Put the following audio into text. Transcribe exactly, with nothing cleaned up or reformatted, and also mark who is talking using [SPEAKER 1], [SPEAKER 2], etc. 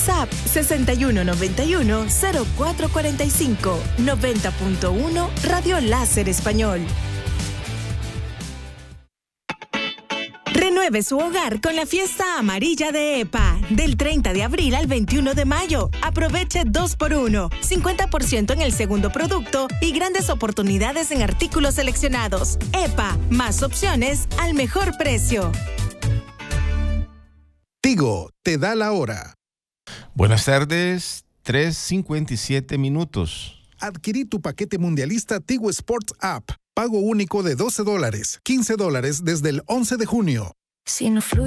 [SPEAKER 1] WhatsApp sesenta y uno noventa y uno cero cuatro cuarenta y cinco. noventa punto uno Radio Láser Español. Renueve su hogar con la fiesta amarilla de E P A. Del treinta de abril al veintiuno de mayo. Aproveche dos por uno. cincuenta por ciento en el segundo producto y grandes oportunidades en artículos seleccionados. E P A. Más opciones al mejor precio.
[SPEAKER 2] Tigo te da la hora.
[SPEAKER 3] Buenas tardes, tres cincuenta y siete minutos.
[SPEAKER 2] Adquirí tu paquete mundialista Tigo Sports App. Pago único de doce dólares, quince dólares desde el once de junio.
[SPEAKER 4] Si no fluye